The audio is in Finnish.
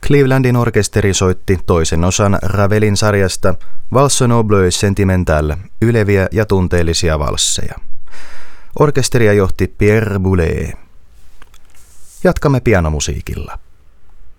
Clevelandin orkesteri soitti toisen osan Ravelin sarjasta Valse noble sentimentale, yleviä ja tunteellisia valsseja. Orkesteria johti Pierre Boulez. Jatkamme pianomusiikilla.